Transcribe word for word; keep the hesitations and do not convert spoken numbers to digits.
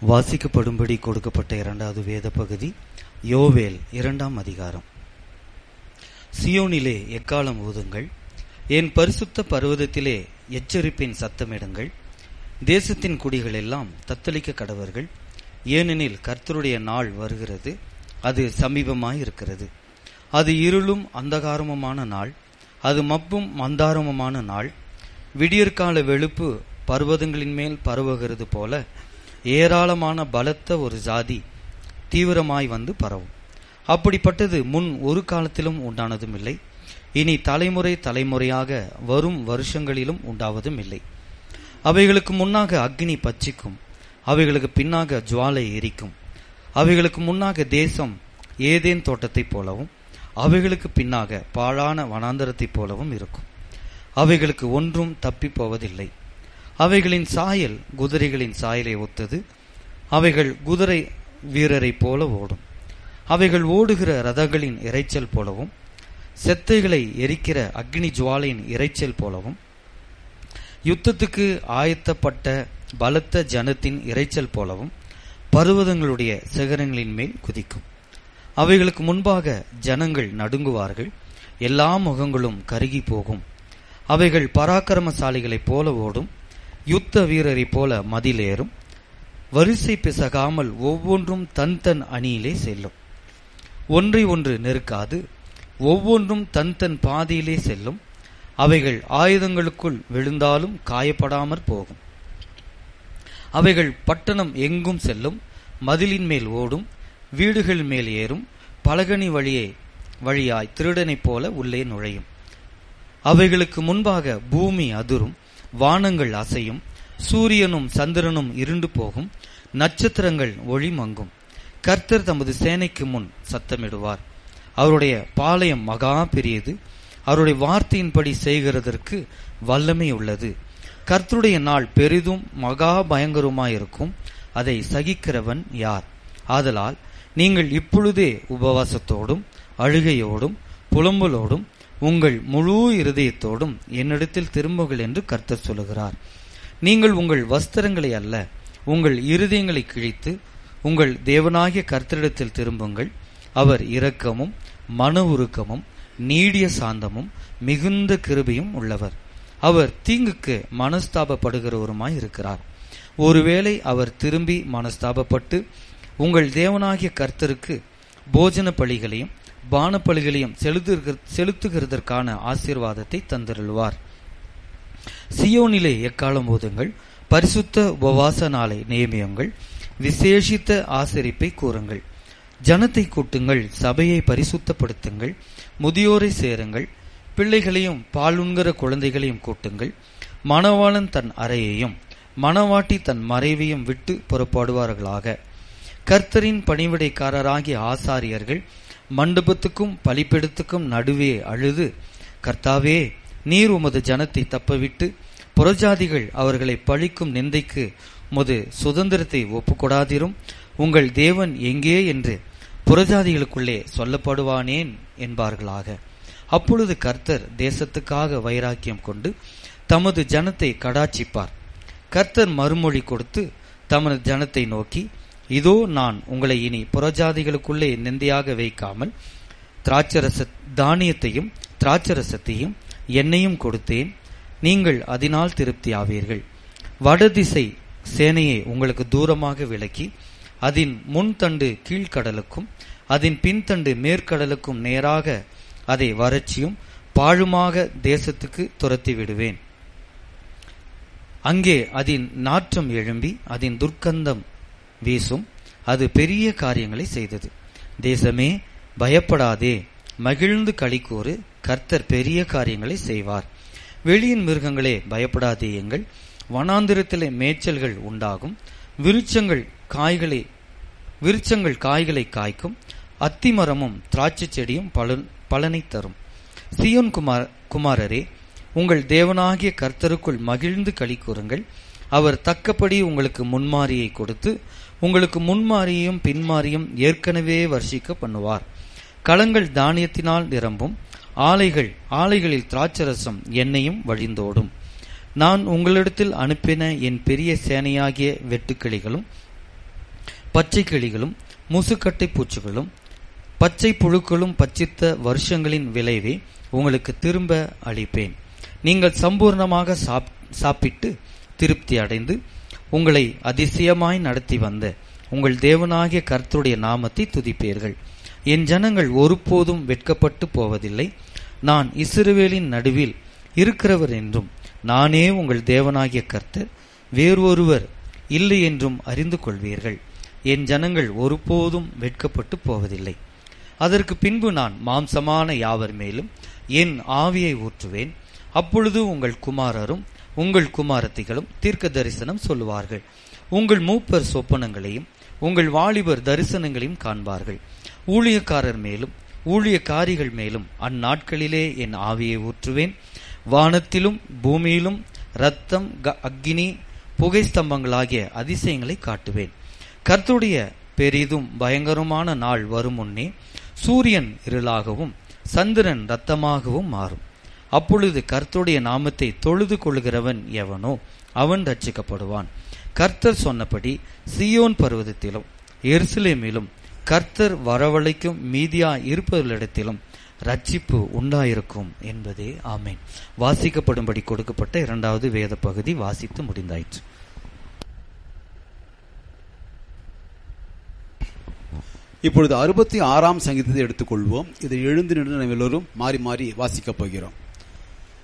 வாசிக்கப்படும்படி கொடுக்கப்பட்ட இரண்டாவது வேத பகுதி யோவேல் இரண்டாம் அதிகாரம். சியோனிலே எக்காலம் ஊதுங்கள், என் பரிசுத்த பர்வதத்திலே எச்சரிப்பின் சத்தமிடுங்கள். தேசத்தின் குடிகள் எல்லாம் தத்தளிக்க கடவர்கள், ஏனெனில் கர்த்தருடைய நாள் வருகிறது, அது சமீபமாயிருக்கிறது. அது இருளும் அந்தகாரமுமான நாள், அது மப்பும் மந்தாரமுமான நாள். விடியற்கால வெளுப்பு பர்வதங்களின் மேல் பரவுகிறது போல ஏராளமான பலத்த ஒரு ஜாதி தீவிரமாய் வந்து பரவும். அப்படிப்பட்டது முன் ஒரு காலத்திலும் உண்டானதும் இல்லை, இனி தலைமுறை தலைமுறையாக வரும் வருஷங்களிலும் உண்டாவதும் இல்லை. அவைகளுக்கு முன்னாக அக்னி பட்சிக்கும், அவைகளுக்கு பின்னாக ஜுவாலை எரிக்கும். அவைகளுக்கு முன்னாக தேசம் ஏதேன் தோட்டத்தைப் போலவும், அவைகளுக்கு பின்னாக பாழான வனாந்தரத்தைப் போலவும் இருக்கும். அவைகளுக்கு ஒன்றும் தப்பி போவதில்லை. அவைகளின் சாயல் குதிரைகளின் சாயலை ஒத்தது. அவைகள் குதிரை வீரரை போல ஓடும். அவைகள் ஓடுகிற ரதங்களின் இரைச்சல் போலவும், செத்தைகளை எரிக்கிற அக்னி ஜுவாலையின் இரைச்சல் போலவும், யுத்தத்துக்கு ஆயத்தப்பட்ட பலத்த ஜனத்தின் இரைச்சல் போலவும் பர்வதங்களுடைய சிகரங்களின் மேல் குதிக்கும். அவைகளுக்கு முன்பாக ஜனங்கள் நடுங்குவார்கள், எல்லா முகங்களும் கருகி போகும். அவைகள் பராக்கிரமசாலிகளைப் போல ஓடும், யுத்த வீரரை போல மதிலேறும். வரிசை பிசகாமல் ஒவ்வொன்றும் தன் தன் அணியிலே செல்லும். ஒன்றை ஒன்று நெருக்காது, ஒவ்வொன்றும் தன் தன் பாதையிலே செல்லும். அவைகள் ஆயுதங்களுக்குள் விழுந்தாலும் காயப்படாமற் போகும். அவைகள் பட்டணம் எங்கும் செல்லும், மதிலின் மேல் ஓடும், வீடுகள் மேல் ஏறும், பலகனி வழியே வழியாய் திருடனைப் போல உள்ளே நுழையும். அவைகளுக்கு முன்பாக பூமி அதிரும், வானங்கள் அசையும், சூரியனும் சந்திரனும் இருண்டு போகும், நட்சத்திரங்கள் ஒளி மங்கும். கர்த்தர் தமது சேனைக்கு முன் சத்தமிடுவார். அவருடைய பாளையம் மகா பெரியது, அவருடைய வார்த்தையின்படி செய்கிறதற்கு வல்லமை உள்ளது. கர்த்தருடைய நாள் பெரிதும் மகா பயங்கரமாயிருக்கும், அதை சகிக்கிறவன் யார்? ஆதலால் நீங்கள் இப்பொழுதே உபவாசத்தோடும் அழுகையோடும் புலம்பலோடும் உங்கள் முழு இருதயத்தோடும் என்னிடத்தில் திரும்புங்கள் என்று கர்த்தர் சொல்லுகிறார். நீங்கள் உங்கள் வஸ்திரங்களை அல்ல, உங்கள் இருதயங்களை கிழித்து உங்கள் தேவனாகிய கர்த்தரிடத்தில் திரும்புங்கள். அவர் இரக்கமும் மன உருக்கமும் நீடிய சாந்தமும் மிகுந்த கிருபையும் உள்ளவர். அவர் தீங்குக்கு மனஸ்தாபப்படுகிறவருமாய் இருக்கிறார். ஒருவேளை அவர் திரும்பி மனஸ்தாபப்பட்டு உங்கள் தேவனாகிய கர்த்தருக்கு போஜன பலிகளையும் பானப்பலிகளையும் செலுத்துகிறதற்கான ஆசீர்வாதத்தை தந்தருள்வார். சியோனிலே எக்காலம் ஓதுங்கள், பரிசுத்த உபவாச நாளை நியமியுங்கள், விசேஷித்த ஆசரிப்பை கூறுங்கள். ஜனத்தை கூட்டுங்கள், சபையை பரிசுத்தப்படுத்துங்கள், முதியோரை சேருங்கள், பிள்ளைகளையும் பாலுண்கிற குழந்தைகளையும் கூட்டுங்கள். மணவாளன் தன் அறையையும் மணவாட்டி தன் மறைவையும் விட்டு புறப்படுவார்களாக. கர்த்தரின் பணிவிடைக்காரராகிய ஆசாரியர்கள் மண்டபத்துக்கும் பலிபீடத்துக்கும் நடுவே அழுது, கர்த்தாவே, நீர் உமது ஜனத்தை தப்பவிட்டு புறஜாதிகள் அவர்களை பழிக்கும் நிந்தைக்கு உமது சுதந்திரத்தை ஒப்புக்கொடாதிரும். உங்கள் தேவன் எங்கே என்று புறஜாதிகளுக்குள்ளே சொல்லப்படுவானேன் என்பார்களாக. அப்பொழுது கர்த்தர் தேசத்துக்காக வைராக்கியம் கொண்டு தமது ஜனத்தை கடாட்சிப்பார். கர்த்தர் மறுமொழி கொடுத்து தமது ஜனத்தை நோக்கி, இதோ நான் உங்களை இனி புறஜாதிகளுக்குள்ளே நிந்தையாக வைக்காமல் திராட்சரச தானியத்தையும் திராட்சரசத்தையும் எண்ணெயும் கொடுத்தேன், நீங்கள் அதனால் திருப்தி ஆவீர்கள். வடதிசை சேனையை உங்களுக்கு தூரமாக விலக்கி அதன் முன்தண்டு கீழ்கடலுக்கும் அதன் பின்தண்டு மேற்கடலுக்கும் நேராக அதை வறட்சியும் பாழுமாக தேசத்துக்கு துரத்தி விடுவேன். அங்கே அதன் நாற்றம் எழும்பி அதன் துர்க்கந்தம் வீசும். அது பெரிய காரியங்களை செய்தது. தேசமே, பயப்படாதே, மகிழ்ந்து களிக்கூறு, கர்த்தர் பெரிய காரியங்களை செய்வார். வெளியின் மிருகங்களே, பயப்படாதேயுங்கள். வனாந்திரத்திலே மேய்ச்சல்கள் உண்டாகும், விருட்சங்கள் காய்களை விருட்சங்கள் காய்களை காய்க்கும், அத்திமரமும் திராட்சை செடியும் பலன் பலனை தரும். சியோன் குமார் குமாரரே, உங்கள் தேவனாகிய கர்த்தருக்குள் மகிழ்ந்து களிக்கூறுங்கள். அவர் தக்கபடி உங்களுக்கு முன்மாரியை கொடுத்து உங்களுக்கு முன்மாரியும் பின்மாரியும் ஏற்கனவே வர்ஷிக்க பண்ணுவார். களங்கள் தானியத்தினால் நிரம்பும், ஆலைகள் ஆலைகளில் திராட்சரசம் எண்ணெயும் வழிந்தோடும். நான் உங்களிடத்தில் அனுப்பின என் பெரிய சேனையாகிய வெட்டுக்கிளிகளும் பச்சை கிளிகளும் முசுக்கட்டை பூச்சிகளும் பச்சை புழுக்களும் பச்சித்த வருஷங்களின் விளைவை உங்களுக்கு திரும்ப அளிப்பேன். நீங்கள் சம்பூர்ணமாக சாப்பிட்டு திருப்தி அடைந்து உங்களை அதிசயமாய் நடத்தி வந்த உங்கள் தேவனாகிய கர்த்தருடைய நாமத்தை துதிப்பீர்கள். என் ஜனங்கள் ஒருபோதும் வெட்கப்பட்டு போவதில்லை. நான் இஸ்ரவேலின் நடுவில் இருக்கிறவர் என்றும் நானே உங்கள் தேவனாகிய கர்த்தர், வேறொருவர் இல்லை என்றும் அறிந்து கொள்வீர்கள். என் ஜனங்கள் ஒருபோதும் வெட்கப்பட்டு போவதில்லை. அதற்கு பின்பு நான் மாம்சமான யாவர் மேலும் என் ஆவியை ஊற்றுவேன். அப்பொழுது உங்கள் குமாரரும் உங்கள் குமாரத்திகளும் தீர்க்க தரிசனம் சொல்லுவார்கள். உங்கள் மூப்பர் சொப்பனங்களையும் உங்கள் வாலிபர் தரிசனங்களையும் காண்பார்கள். ஊழியக்காரர் மேலும் ஊழியக்காரிகள் மேலும் அந்நாட்களிலே என் ஆவியை ஊற்றுவேன். வானத்திலும் பூமியிலும் இரத்தம், அக்கினி, புகை ஸ்தம்பங்களாகிய அதிசயங்களை காட்டுவேன். கர்த்தருடைய பெரிதும் பயங்கரமான நாள் வரும் முன்னே சூரியன் இருளாகவும் சந்திரன் இரத்தமாகவும் மாறும். அப்பொழுது கர்த்தருடைய நாமத்தை தொழுது கொள்கிறவன் எவனோ அவன் ரட்சிக்கப்படுவான். கர்த்தர் சொன்னபடி சீயோன் பர்வதத்திலும் எருசலேமிலும் கர்த்தர் வரவழைக்கும் மீதியா இருப்பவர்களிடத்திலும் ரட்சிப்பு உண்டாயிருக்கும் என்பதே ஆமேன். வாசிக்கப்படும்படி கொடுக்கப்பட்ட இரண்டாவது வேத பகுதி வாசித்து முடிந்தாயிற்று. இப்பொழுது அறுபத்தி ஆறாம் சங்கீதத்தை எடுத்துக்கொள்வோம். இதை எழுந்து நின்று நாம் எல்லோரும் மாறி மாறி வாசிக்கப் போகிறோம்.